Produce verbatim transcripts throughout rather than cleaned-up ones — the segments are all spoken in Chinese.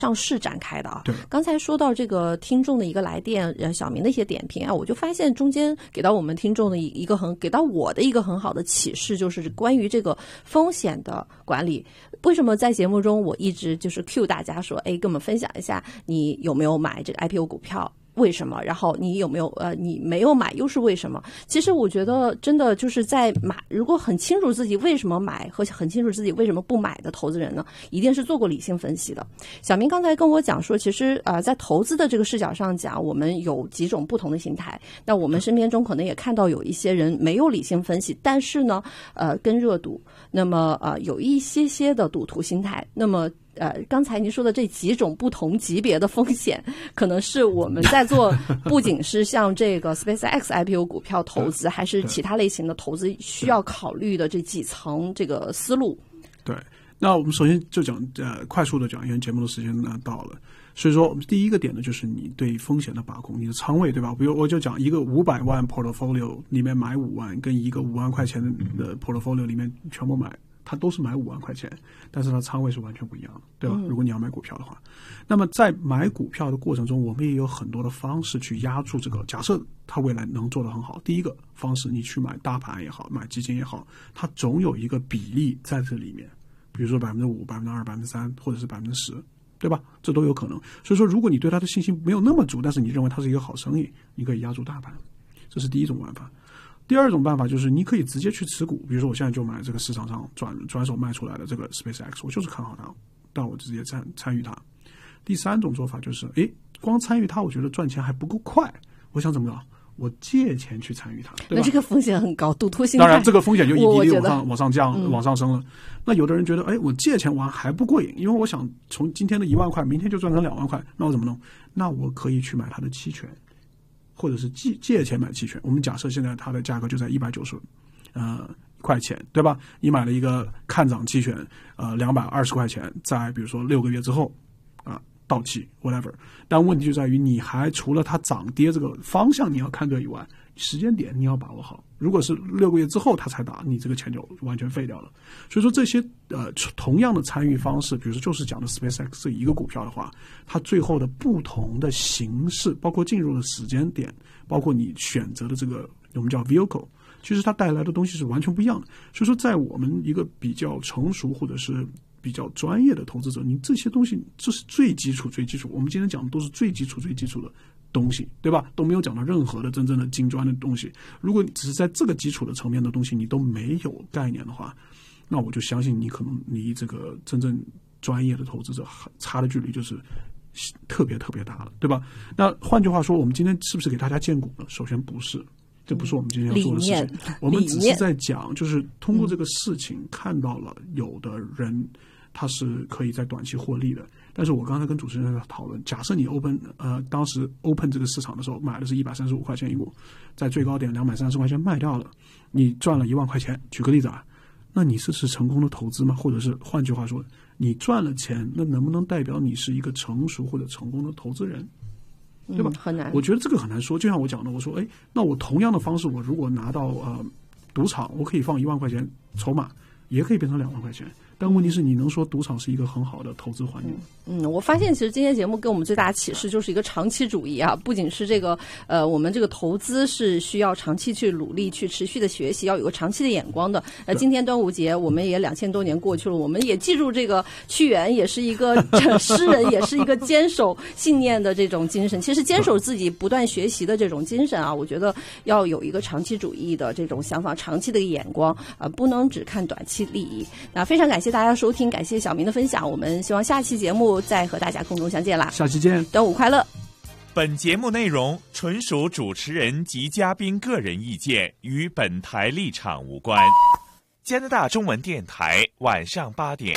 上市展开的啊。 对， 刚才说到这个听众的一个来电，呃，小明的一些点评啊，我就发现中间给到我们听众的一个很，给到我的一个很好的启示，就是关于这个风险的管理。为什么在节目中我一直就是 cue 大家说，哎，跟我们分享一下你有没有买这个 I P O 股票？为什么？然后你有没有呃，你没有买又是为什么？其实我觉得真的就是在买，如果很清楚自己为什么买和很清楚自己为什么不买的投资人呢，一定是做过理性分析的。小明刚才跟我讲说，其实呃，在投资的这个视角上讲，我们有几种不同的心态。那我们身边中可能也看到有一些人没有理性分析，但是呢，呃，跟热赌，那么呃，有一些些的赌徒心态，那么。呃，刚才您说的这几种不同级别的风险，可能是我们在做，不仅是像这个 SpaceX I P O 股票投资，还是其他类型的投资需要考虑的这几层这个思路。 对，那我们首先就讲呃，快速的讲，因为节目的时间呢到了，所以说我们第一个点呢，就是你对风险的把控，你的仓位对吧？比如我就讲一个五百万 portfolio 里面买五万，跟一个五万块钱的 portfolio 里面全部买。它都是买五万块钱，但是它仓位是完全不一样的，对吧？如果你要买股票的话，那么在买股票的过程中，我们也有很多的方式去压住这个。假设它未来能做得很好，第一个方式，你去买大盘也好，买基金也好，它总有一个比例在这里面，比如说百分之五、百分之二、百分之三，或者是百分之十，对吧？这都有可能。所以说，如果你对它的信心没有那么足，但是你认为它是一个好生意，你可以压住大盘，这是第一种办法。第二种办法就是你可以直接去持股，比如说我现在就买这个市场上转转手卖出来的这个 SpaceX， 我就是看好它，但我直接参参与它。第三种做法就是，诶，光参与它，我觉得赚钱还不够快，我想怎么着？我借钱去参与它，对吧？ 那这个风险很高，赌徒心态。 当然，这个风险就一滴滴往上往上降、 嗯、 往上升了。那有的人觉得，哎，我借钱玩还不过瘾，因为我想从今天的一万块，明天就赚成两万块，那我怎么弄？那我可以去买它的期权。或者是借借钱买期权，我们假设现在它的价格就在一百九十呃块钱，对吧？你买了一个看涨期权，呃两百二十块钱，在比如说六个月之后啊、呃、到期 whatever， 但问题就在于你还除了它涨跌这个方向你要看对以外，时间点你要把握好。如果是六个月之后它才打，你这个钱就完全废掉了。所以说这些呃同样的参与方式，比如说就是讲的 SpaceX 这一个股票的话，它最后的不同的形式，包括进入的时间点，包括你选择的这个我们叫 vehicle， 其实它带来的东西是完全不一样的。所以说在我们一个比较成熟或者是比较专业的投资者，你这些东西这是最基础最基础，我们今天讲的都是最基础最基础的东西，对吧？都没有讲到任何的真正的精专的东西。如果你只是在这个基础的层面的东西你都没有概念的话，那我就相信你可能离这个真正专业的投资者差的距离就是特别特别大了，对吧？那换句话说，我们今天是不是给大家荐股呢？首先不是，这不是我们今天要做的事情。我们只是在讲，就是通过这个事情看到了有的人他是可以在短期获利的。但是我刚才跟主持人在讨论，假设你 open 呃当时 open 这个市场的时候买的是一百三十五块钱一股，在最高点两百三十块钱卖掉了，你赚了一万块钱。举个例子啊，那你这是成功的投资吗？或者是换句话说，你赚了钱，那能不能代表你是一个成熟或者成功的投资人？对吧？ 嗯、很难。 我觉得这个很难说。就像我讲的，我说，哎，那我同样的方式，我如果拿到呃赌场，我可以放一万块钱筹码，也可以变成两万块钱。但问题是，你能说赌场是一个很好的投资环境吗？ 嗯，我发现其实今天节目给我们最大的启示就是一个长期主义啊，不仅是这个呃，我们这个投资是需要长期去努力、去持续的学习，要有个长期的眼光的。呃，今天端午节我们也两千多年过去了，我们也记住这个屈原也是一个诗人，也是一个坚守信念的这种精神。其实坚守自己不断学习的这种精神啊，我觉得要有一个长期主义的这种想法、长期的眼光啊、呃，不能只看短期利益。那非常感谢大家收听，感谢小明的分享，我们希望下期节目再和大家空中相见啦！ 下期见， 端午快乐！ 本节目内容纯属主持人及嘉宾个人意见，与本台立场无关。加拿大中文电台晚上八点，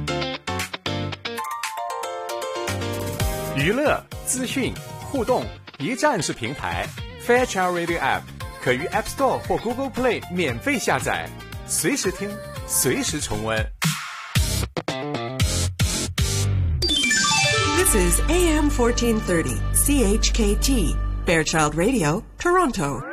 娱乐、资讯、互动一站式平台 Fairchild Radio App 可于 App Store 或 Google Play 免费下载，随时听，随时重温。 This is A M fourteen thirty, C H K T, Fairchild Radio, Toronto.